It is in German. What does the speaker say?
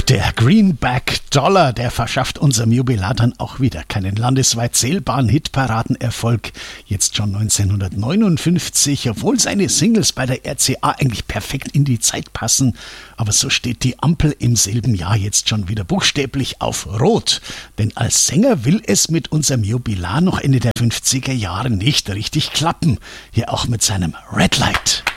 Der Greenback Dollar, der verschafft unserem Jubilar dann auch wieder keinen landesweit zählbaren Hitparadenerfolg. Jetzt schon 1959, obwohl seine Singles bei der RCA eigentlich perfekt in die Zeit passen. Aber so steht die Ampel im selben Jahr jetzt schon wieder buchstäblich auf Rot. Denn als Sänger will es mit unserem Jubilar noch Ende der 50er Jahre nicht richtig klappen. Hier auch mit seinem Red Light.